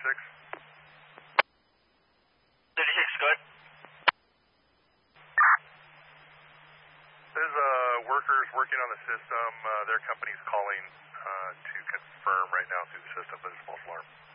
36, go ahead. There's workers working on the system. Their company's calling to confirm right now through the system, but it's false alarm.